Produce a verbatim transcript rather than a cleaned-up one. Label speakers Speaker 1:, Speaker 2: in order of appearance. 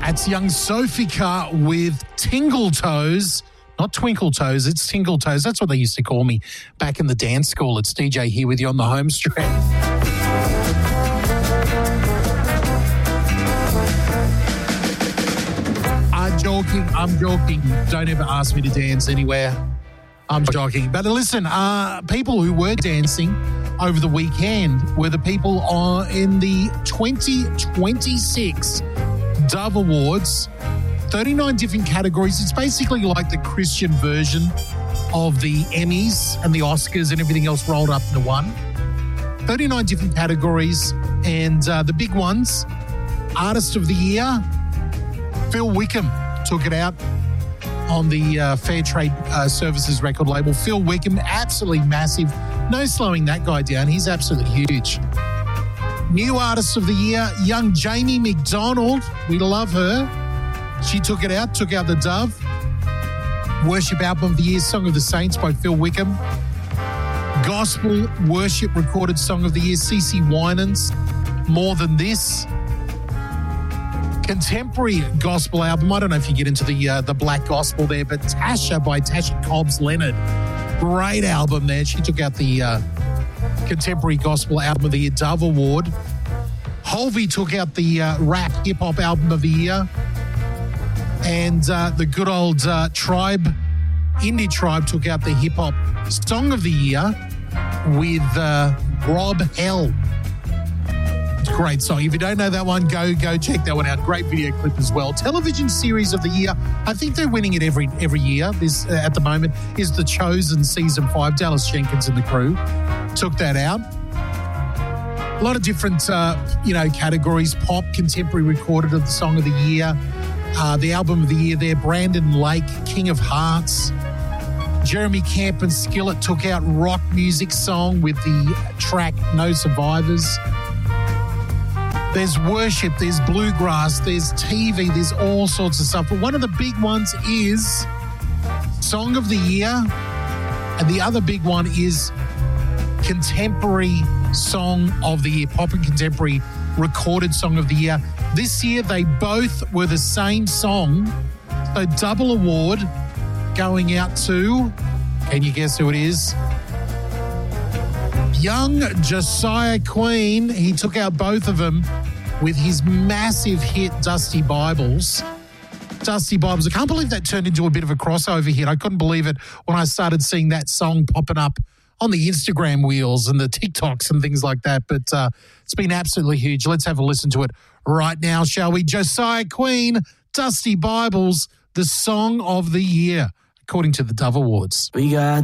Speaker 1: That's young Sophie Carr with Tingle Toes. Not Twinkle Toes, it's Tingle Toes. That's what they used to call me back in the dance school. It's D J here with you on the home stretch. I'm joking, I'm joking. Don't ever ask me to dance anywhere. I'm joking. But listen, uh, people who were dancing over the weekend were the people on, in the twenty twenty-six Dove Awards. thirty-nine different categories. It's basically like the Christian version of the Emmys and the Oscars and everything else rolled up into one. thirty-nine different categories. And uh, the big ones, Artist of the Year, Phil Wickham took it out on the uh, Fair Trade uh, Services record label. Phil Wickham, absolutely massive. No slowing that guy down. He's absolutely huge. New Artist of the Year, young Jamie McDonald. We love her. She took it out, took out the Dove. Worship Album of the Year, Song of the Saints by Phil Wickham. Gospel Worship Recorded Song of the Year, C C Winans, More Than This. Contemporary Gospel Album, I don't know if you get into the uh, the black gospel there, but Tasha by Tasha Cobbs Leonard. Great album there. She took out the uh, Contemporary Gospel Album of the Year Dove Award. Holvey took out the uh, Rap Hip Hop Album of the Year. And uh, the good old uh, Tribe, Indie Tribe, took out the Hip Hop Song of the Year with uh, Rob Hell. It's a great song. If you don't know that one, go go check that one out. Great video clip as well. Television Series of the Year. I think they're winning it every every year. This uh, at the moment is The Chosen Season five. Dallas Jenkins and the crew took that out. A lot of different, uh, you know, categories. Pop, Contemporary Recorded of the Song of the Year. Uh, the Album of the Year there, Brandon Lake, King of Hearts. Jeremy Camp and Skillet took out Rock Music Song with the track No Survivors. There's worship, there's bluegrass, there's T V, there's all sorts of stuff. But one of the big ones is Song of the Year, and the other big one is Contemporary Song of the Year, Pop and Contemporary Recorded Song of the Year. This year, they both were the same song. So double award going out to, can you guess who it is? Young Josiah Queen. He took out both of them with his massive hit, Dusty Bibles. Dusty Bibles. I can't believe that turned into a bit of a crossover hit. I couldn't believe it when I started seeing that song popping up on the Instagram wheels and the TikToks and things like that. But uh, it's been absolutely huge. Let's have a listen to it right now, shall we? Josiah Queen, Dusty Bibles, the Song of the Year, according to the Dove Awards.
Speaker 2: We got